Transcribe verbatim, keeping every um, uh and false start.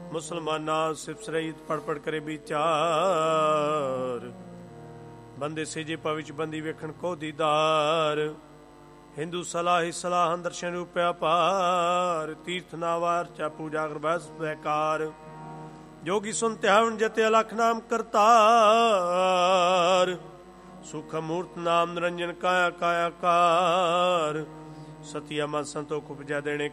मुसलमाना सिफ सरईत पढ़ पढ़ करे विचार। बंदे सेजे पविच बंदी वेखण को दीदार। हिंदू सलाही सलाहन दर्शन रूप अपार। तीर्थ नावार चा पूजा कर बस बेकार। जोगी सुन त्यावन जते अलख नाम करतार। सुख मूर्त नाम निरंजन काया काया कार। सतिया मन संतोख उपजा देने